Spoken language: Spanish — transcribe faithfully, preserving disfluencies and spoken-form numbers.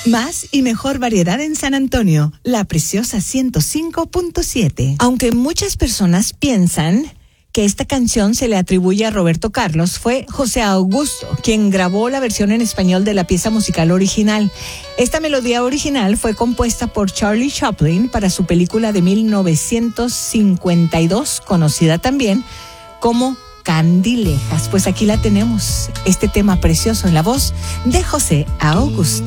Más y mejor variedad en San Antonio, La Preciosa ciento cinco punto siete. Aunque muchas personas piensan que esta canción se le atribuye a Roberto Carlos, fue José Augusto quien grabó la versión en español de la pieza musical original. Esta melodía original fue compuesta por Charlie Chaplin para su película de mil novecientos cincuenta y dos, conocida también como Candilejas. Pues aquí la tenemos, este tema precioso en la voz de José Augusto.